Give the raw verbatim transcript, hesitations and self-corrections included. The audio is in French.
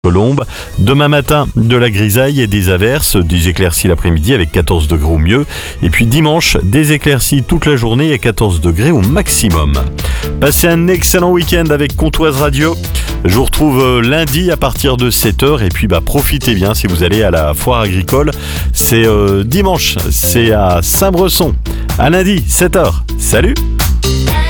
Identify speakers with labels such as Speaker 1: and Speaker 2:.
Speaker 1: Colombe. Demain matin, de la grisaille et des averses, des éclaircies l'après-midi avec quatorze degrés au mieux. Et puis dimanche, des éclaircies toute la journée à quatorze degrés au maximum. Passez un excellent week-end avec Comtoise Radio. Je vous retrouve lundi à partir de sept heures et puis bah profitez bien si vous allez à la foire agricole. C'est euh, dimanche, c'est à Saint-Bresson. À lundi, sept heures. Salut!